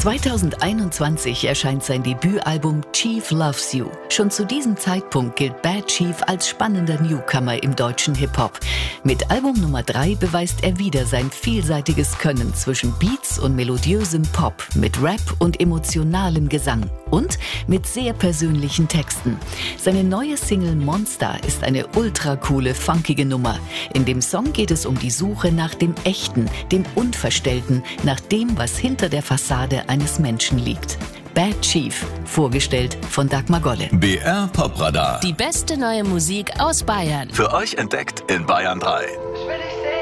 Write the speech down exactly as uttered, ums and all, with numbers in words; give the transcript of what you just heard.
zweitausendeinundzwanzig erscheint sein Debütalbum Chief Loves You. Schon zu diesem Zeitpunkt gilt Bad Chief als spannender Newcomer im deutschen Hip-Hop. Mit Album Nummer drei beweist er wieder sein vielseitiges Können zwischen Beats und melodiösem Pop, mit Rap und emotionalem Gesang und mit sehr persönlichen Texten. Seine neue Single Monster ist eine ultra coole, funkige Nummer. In dem Song geht es um die Suche nach dem Echten, dem Unverstellten, nach dem, was hinter der Fassade eines Menschen liegt. Bad Chief, vorgestellt von Dagmar Golle. B R Pop Radar. Die beste neue Musik aus Bayern. Für euch entdeckt in Bayern drei.